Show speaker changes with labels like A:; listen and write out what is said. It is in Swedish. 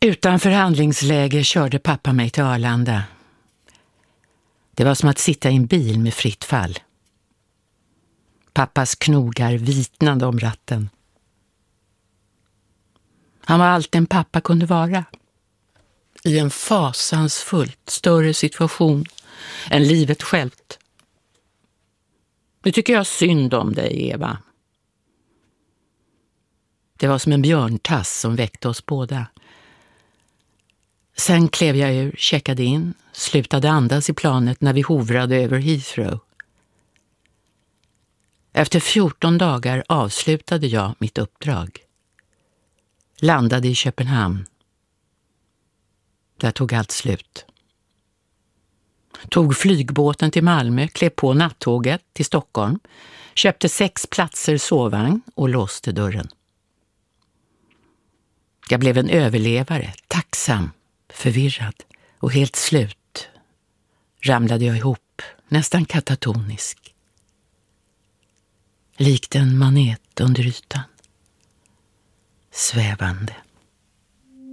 A: Utan förhandlingsläge körde pappa mig till Arlanda. Det var som att sitta i en bil med fritt fall. Pappas knogar vitnade om ratten. Han var allt en pappa kunde vara. I en fasansfullt större situation än livet självt. Nu tycker jag synd om dig, Eva. Det var som en björntass som väckte oss båda. Sen klev jag ur, checkade in, slutade andas i planet när vi hovrade över Heathrow. Efter 14 dagar avslutade jag mitt uppdrag. Landade i Köpenhamn. Där tog allt slut. Tog flygbåten till Malmö, klev på nattåget till Stockholm, köpte 6 platser sovvagn och låste dörren. Jag blev en överlevare, tacksam, förvirrad och helt slut. Ramlade jag ihop, nästan katatonisk. Likt en manet under ytan. Svävande.